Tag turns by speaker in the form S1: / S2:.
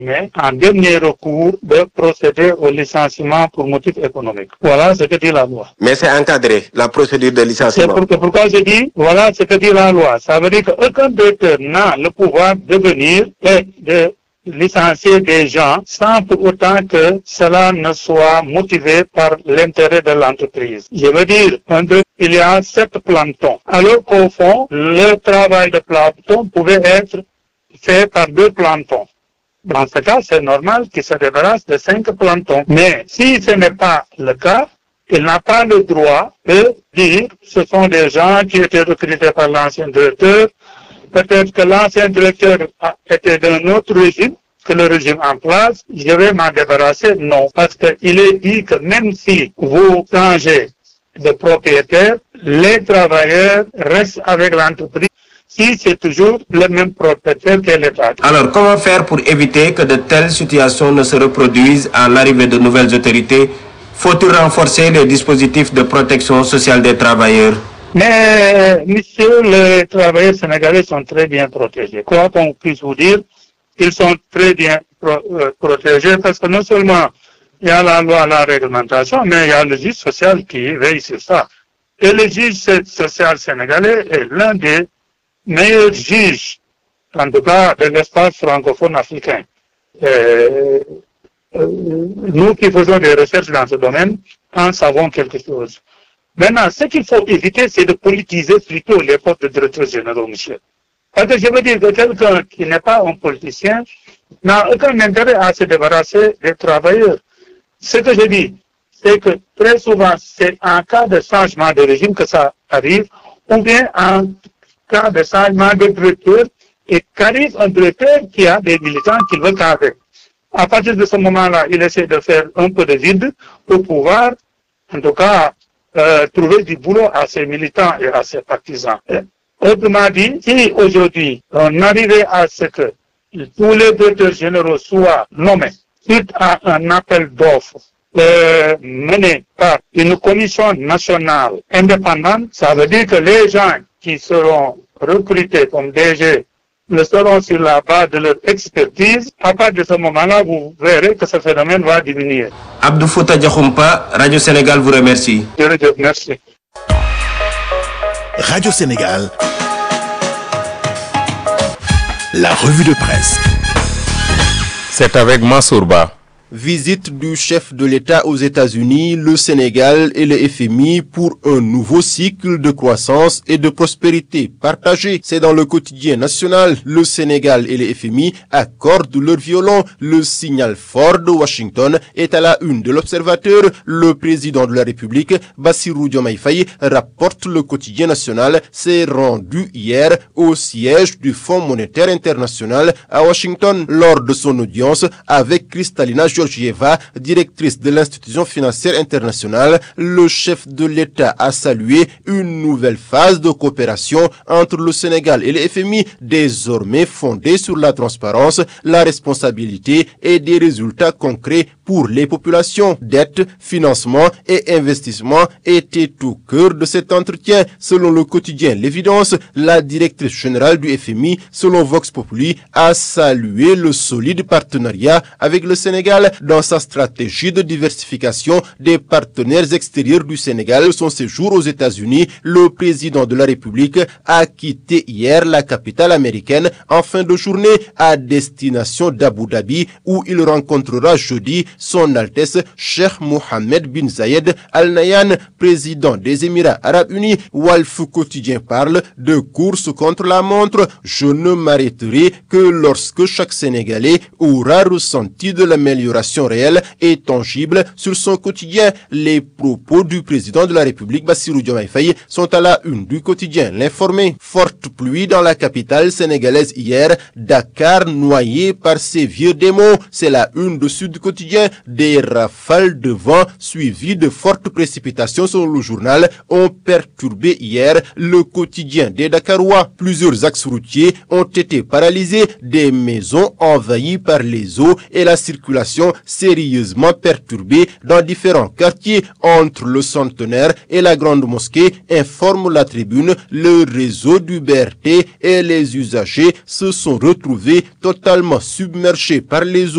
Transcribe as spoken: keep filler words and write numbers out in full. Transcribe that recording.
S1: mais en dernier recours de procéder au licenciement pour motif économique. Voilà ce que dit la loi.
S2: Mais c'est encadré, la procédure de licenciement.
S1: C'est pour, pourquoi je dis, voilà ce que dit la loi. Ça veut dire qu'aucun directeur n'a le pouvoir de venir et de licencier des gens sans pour autant que cela ne soit motivé par l'intérêt de l'entreprise. Je veux dire, il y a sept plantons. Alors qu'au fond, le travail de planton pouvait être fait par deux plantons. Dans ce cas, c'est normal qu'il se débarrasse de cinq plantons. Mais si ce n'est pas le cas, il n'a pas le droit de dire ce sont des gens qui étaient recrutés par l'ancien directeur. Peut-être que l'ancien directeur était d'un autre régime que le régime en place. Je vais m'en débarrasser. Non, parce qu'il est dit que même si vous changez de propriétaire, les travailleurs restent avec l'entreprise si c'est toujours le même propriétaire que l'État.
S2: Alors, comment faire pour éviter que de telles situations ne se reproduisent à l'arrivée de nouvelles autorités? Faut-il renforcer les dispositifs de protection sociale des travailleurs?
S1: Mais, monsieur, les travailleurs sénégalais sont très bien protégés. Quoi qu'on puisse vous dire, ils sont très bien pro euh, protégés parce que non seulement il y a la loi, la réglementation, mais il y a le juge social qui veille sur ça. Et le juge social sénégalais est l'un des meilleurs juges, en tout cas de l'espace francophone africain. Euh, euh, nous qui faisons des recherches dans ce domaine, en savons quelque chose. Maintenant, ce qu'il faut éviter, c'est de politiser plutôt les postes de directeurs généraux, monsieur. Parce que je veux dire que quelqu'un qui n'est pas un politicien n'a aucun intérêt à se débarrasser des travailleurs. Ce que je dis, c'est que très souvent, c'est en cas de changement de régime que ça arrive, ou bien en cas de changement de directeur, et qu'arrive un directeur qui a des militants qu'il veut cadrer. À partir de ce moment-là, il essaie de faire un peu de vide pour pouvoir, en tout cas, euh, trouver du boulot à ses militants et à ses partisans. Et, autrement dit, si aujourd'hui on arrivait à ce que tous les directeurs généraux soient nommés suite à un appel d'offres euh, mené par une commission nationale indépendante, ça veut dire que les gens qui seront recrutés comme D G le seront sur la base de leur expertise. À partir de ce moment-là, vous verrez que ce phénomène va diminuer.
S2: Abdou Fouta Diakhoumpa, Radio Sénégal vous remercie.
S1: Merci.
S3: Radio Sénégal, la revue de presse.
S4: C'est avec Mansourba.
S5: Visite du chef de l'État aux États-Unis, le Sénégal et le F M I pour un nouveau cycle de croissance et de prospérité partagée. C'est dans le quotidien national. Le Sénégal et le F M I accordent leur violon. Le signal fort de Washington est à la une de l'Observateur. Le président de la République, Bassirou Diomaye Faye, rapporte le quotidien national, s'est rendu hier au siège du Fonds monétaire international à Washington lors de son audience avec Kristalina Georgieva, directrice de l'institution financière internationale. Le chef de l'État a salué une nouvelle phase de coopération entre le Sénégal et le F M I, désormais fondée sur la transparence, la responsabilité et des résultats concrets pour les populations. Dette, financement et investissement étaient au cœur de cet entretien. Selon le quotidien L'Évidence, la directrice générale du F M I, selon Vox Populi, a salué le solide partenariat avec le Sénégal dans sa stratégie de diversification des partenaires extérieurs du Sénégal. Son séjour aux États-Unis, le président de la République a quitté hier la capitale américaine en fin de journée à destination d'Abu Dhabi où il rencontrera jeudi son Altesse Cheikh Mohammed bin Zayed Al Nahyan, président des Émirats Arabes Unis. Walf Quotidien parle de course contre la montre. Je ne m'arrêterai que lorsque chaque Sénégalais aura ressenti de l'amélioration réelle et tangible sur son quotidien. Les propos du président de la République, Bassirou Diomaye Faye, sont à la une du quotidien L'Informé. Forte pluie dans la capitale sénégalaise hier, Dakar noyé par ces vieux démons. C'est la une de Sud Quotidien. Des rafales de vent suivies de fortes précipitations selon le journal ont perturbé hier le quotidien des Dakarois. Plusieurs axes routiers ont été paralysés, des maisons envahies par les eaux et la circulation sérieusement perturbée dans différents quartiers entre le Centenaire et la Grande Mosquée, informe la Tribune. Le réseau du B R T et les usagers se sont retrouvés totalement submergés par les eaux.